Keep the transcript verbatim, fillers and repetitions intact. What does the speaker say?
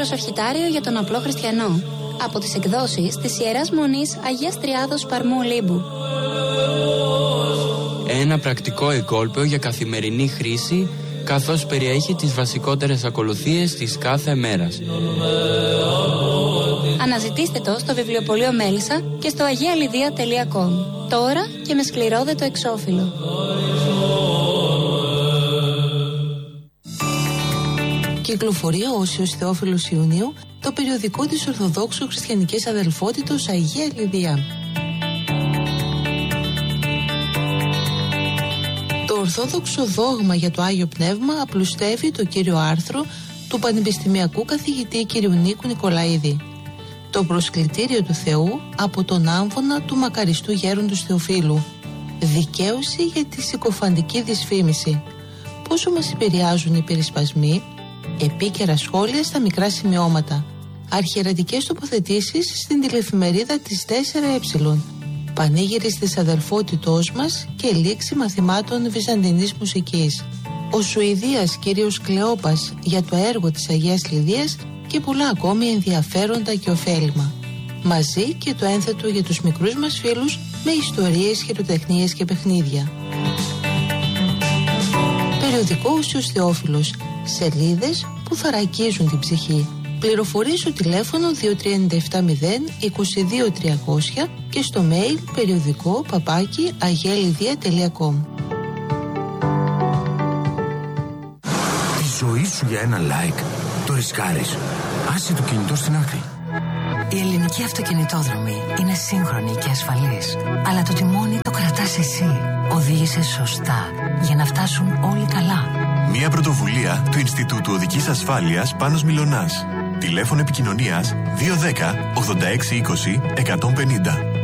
προσευχητάριο για τον απλό χριστιανό. Από τις εκδόσεις της Ιεράς Μονής Αγίας Τριάδος Παρμού Ολύμπου. Ένα πρακτικό εγκόλπαιο για καθημερινή χρήση, καθώς περιέχει τις βασικότερες ακολουθίες της κάθε μέρας. Αναζητήστε το στο βιβλιοπωλείο Μέλισσα και στο αγιαλιδία τελεία κομ. Τώρα και με σκληρόδετο εξώφυλλο. Κυκλοφορεί ο Όσιος Θεόφιλος Ιουνίου, το περιοδικό της Ορθοδόξου Χριστιανικής Αδελφότητος Αγία Λιδία. Το Ορθόδοξο δόγμα για το Άγιο Πνεύμα απλουστεύει το κύριο άρθρο του Πανεπιστημιακού Καθηγητή κ. Νίκου Νικολαίδη. Το προσκλητήριο του Θεού από τον άμφωνα του μακαριστού γέροντος Θεοφύλου. Δικαίωση για τη συκοφαντική δυσφήμιση. Πόσο μας επηρεάζουν οι περισπασμοί. Επίκαιρα σχόλια στα μικρά σημειώματα. Αρχιερατικές τοποθετήσεις στην τηλεφημερίδα της τέσσερα ε. Πανήγυρις της αδελφότητός μας και λήξη μαθημάτων βυζαντινής μουσικής. Ο Σουηδίας κύριος Κλεόπας για το έργο της Αγίας Λιδίας και πολλά ακόμη ενδιαφέροντα και ωφέλιμα. Μαζί και το ένθετο για τους μικρούς μας φίλους με ιστορίες, χειροτεχνίες και παιχνίδια. Περιοδικό Όσιος Θεόφιλος. Σελίδες που θωρακίζουν την ψυχή. Πληροφορίες στο τηλέφωνο δύο τρία επτά μηδέν είκοσι δύο τριακόσια και στο mail περιοδικό παπάκι αγιαλιδία τελεία κομ. Τη ζωή σου για ένα like το ρισκάρεις. Άσε το κινητό στην άκρη. Η ελληνική αυτοκινητόδρομη είναι σύγχρονη και ασφαλής. Αλλά το τιμόνι το κρατάς εσύ. Οδήγησε σωστά για να φτάσουν όλοι καλά. Μια πρωτοβουλία του Ινστιτούτου Οδικής Ασφάλειας Πάνος Μιλωνάς. Τηλέφωνο επικοινωνίας δύο ένα μηδέν ογδόντα έξι είκοσι εκατόν πενήντα.